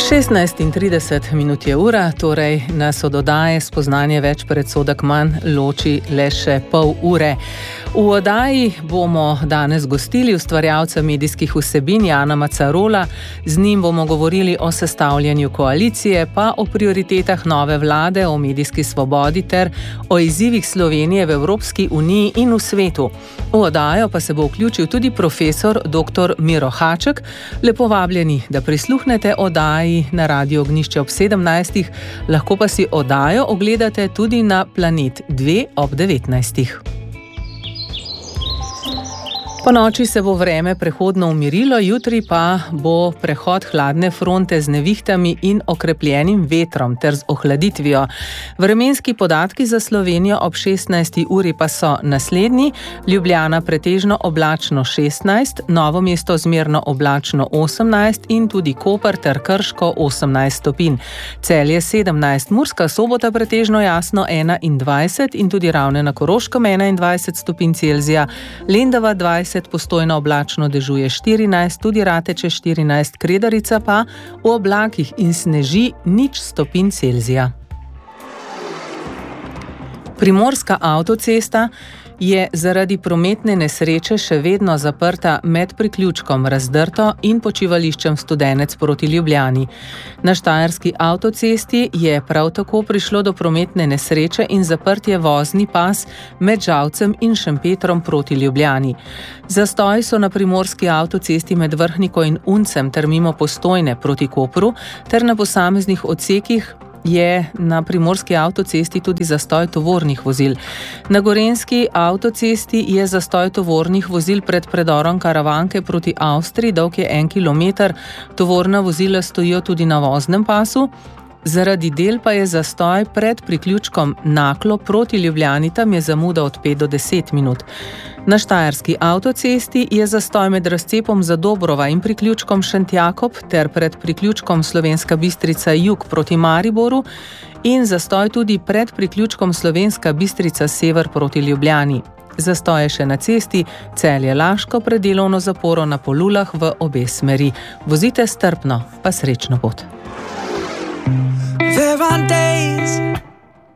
16:30 je ura, torej nas od oddaje Spoznanje več predsodek manj loči le še pol ure. V oddaji bomo danes gostili ustvarjalca medijskih vsebin Jana Macarola, z njim bomo govorili o sestavljanju koalicije, pa o prioritetah nove vlade, o medijski svobodi ter o izzivih Slovenije v Evropski uniji in v svetu. V oddajo pa se bo vključil tudi profesor dr. Miro Haček. Lepo vabljeni, da prisluhnete oddaji na Radiu Ognjišče ob 17. Lahko pa si oddajo ogledate tudi na Planet 2 ob 19. Po noči se bo vreme prehodno umirilo, jutri pa bo prehod hladne fronte z nevihtami in okrepljenim vetrom ter z ohladitvijo. Vremenski podatki za Slovenijo ob 16. uri pa so naslednji: Ljubljana pretežno oblačno 16, Novo mesto zmerno oblačno 18 in tudi Koper ter Krško 18 stopinj. Celje 17, Murska Sobota pretežno jasno 21 in tudi Ravne na Koroškem 21 stopinj Celzija, Lendava 20, Postojna oblačno dežuje 14, tudi Rateče 14, Kredarica pa v oblakih in sneži 0 stopinj Celzija. Primorska avtocesta je zaradi prometne nesreče še vedno zaprta med priključkom Razdrto in počivališčem Studenec proti Ljubljani. Na Štajerski avtocesti je prav tako prišlo do prometne nesreče in zaprt je vozni pas med Žalcem in Šempetrom proti Ljubljani. Zastoji so na primorski avtocesti med Vrhniko in Uncem ter mimo Postojne proti Kopru ter na posameznih odsekih je na primorski avtocesti tudi zastoj tovornih vozil. Na gorenjski avtocesti je zastoj tovornih vozil pred predorom Karavanke proti Avstriji, dolg je 1 kilometer. Tovorna vozila stojijo tudi na voznem pasu. Zaradi del pa je zastoj pred priključkom Naklo proti Ljubljani, tam je zamuda od 5 do 10 minut. Na Štajerski avtocesti je zastoj med razcepom Zadobrova in priključkom Šentjakob ter pred priključkom Slovenska Bistrica jug proti Mariboru in zastoj tudi pred priključkom Slovenska Bistrica sever proti Ljubljani. Zastoj je še na cesti Celje-Laško pred delovno zaporo na Polulah v obe smeri. Vozite strpno, pa srečno pot. There are days